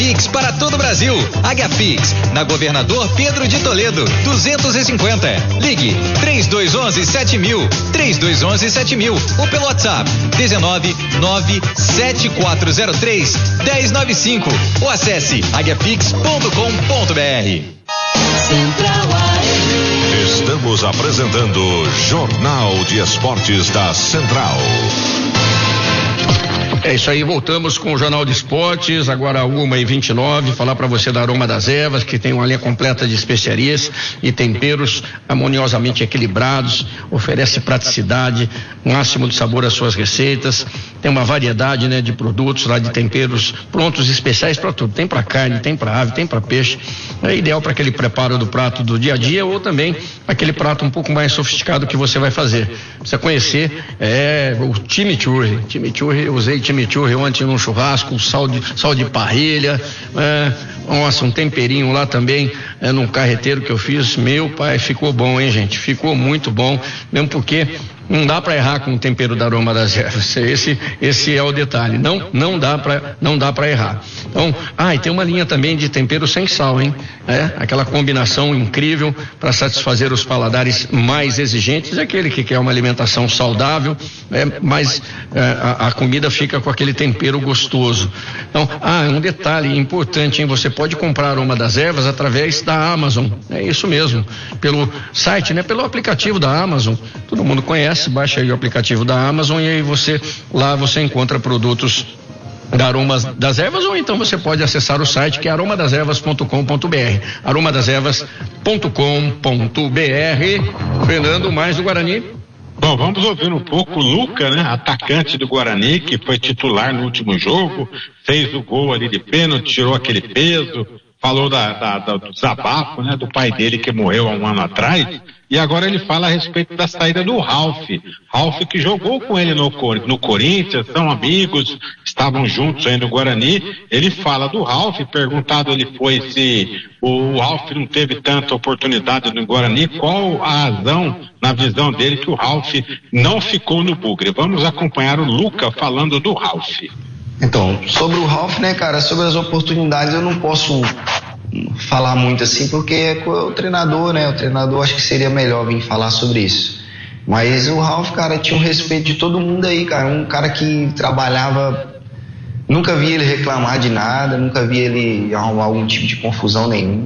Pix para todo o Brasil. Águiapix, na Governador Pedro de Toledo, 250. Ligue 3211-7000, 3211-7000 ou pelo WhatsApp 1997403-1095 ou acesse aguiapix.com.br. Estamos apresentando Jornal de Esportes da Central. É isso aí, voltamos com o Jornal de Esportes, agora 1h29, falar para você da Aroma das Ervas, que tem uma linha completa de especiarias e temperos harmoniosamente equilibrados, oferece praticidade, máximo de sabor às suas receitas, tem uma variedade, né, de produtos lá, de temperos prontos especiais para tudo, tem para carne, tem para ave, tem para peixe, é ideal para aquele preparo do prato do dia a dia ou também aquele prato um pouco mais sofisticado que você vai fazer. Precisa conhecer o chimichurri, eu usei chimichurri ontem num churrasco, sal de parrilha, nossa, um temperinho lá também, num carreteiro que eu fiz, meu pai, ficou bom, hein, gente, ficou muito bom, mesmo porque não dá para errar com o tempero da Aroma das Ervas, esse é o detalhe, não dá para errar. Então, e tem uma linha também de tempero sem sal, hein, aquela combinação incrível para satisfazer os paladares mais exigentes, aquele que quer uma alimentação saudável, mas a comida fica com aquele tempero gostoso. Então, um detalhe importante, hein, você pode comprar a Aroma das Ervas através da Amazon, é isso mesmo, pelo site, né, pelo aplicativo da Amazon, todo mundo conhece, baixa aí o aplicativo da Amazon e aí você encontra produtos da Aroma das Ervas, ou então você pode acessar o site que é aromadasevas.com.br, aromadasevas.com.br. Fernando, mais do Guarani. Bom, vamos ouvir um pouco o Luca, né? Atacante do Guarani, que foi titular no último jogo, fez o gol ali de pênalti, tirou aquele peso, falou do desabafo, né? Do pai dele que morreu há um ano atrás, e agora ele fala a respeito da saída do Ralf que jogou com ele no Corinthians, são amigos, estavam juntos aí no Guarani. Ele fala do Ralf, perguntado ele foi se o Ralf não teve tanta oportunidade no Guarani, qual a razão, na visão dele, que o Ralf não ficou no Bugre. Vamos acompanhar o Luca falando do Ralf. Então, sobre o Ralf, né, cara, sobre as oportunidades eu não posso falar muito assim, porque é o treinador, né, o treinador acho que seria melhor vir falar sobre isso. Mas o Ralf, cara, tinha um respeito de todo mundo aí, cara, um cara que trabalhava, nunca vi ele reclamar de nada, nunca vi ele arrumar algum tipo de confusão nenhum.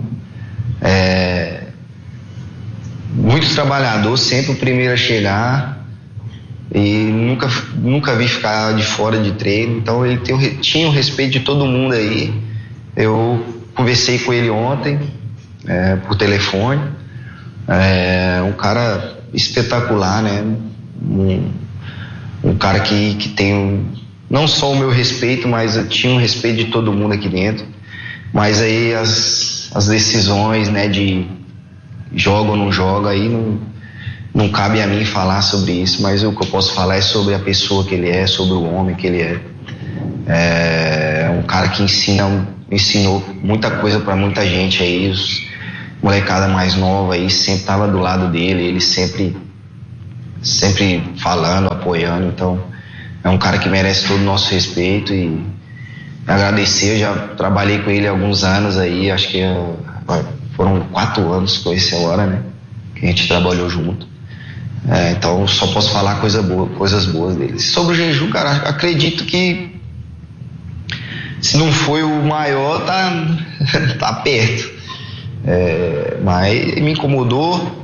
Muito trabalhador, sempre o primeiro a chegar. E nunca vi ficar de fora de treino, então ele tinha o respeito de todo mundo aí. Eu conversei com ele ontem, por telefone, um cara espetacular, né? Um cara que tem não só o meu respeito, mas eu tinha o respeito de todo mundo aqui dentro. Mas aí as decisões, né, de joga ou não joga, aí não cabe a mim falar sobre isso, mas o que eu posso falar é sobre a pessoa que ele é, sobre o homem que ele é. É um cara que ensinou muita coisa para muita gente aí, molecada mais nova aí, sempre estava do lado dele, ele sempre falando, apoiando, então é um cara que merece todo o nosso respeito e agradecer. Eu já trabalhei com ele há alguns anos aí, acho que foram 4 anos com esse agora, né, que a gente trabalhou junto. Então só posso falar coisas boas dele. Sobre o jejum, cara, acredito que se não foi o maior, tá perto. Mas me incomodou,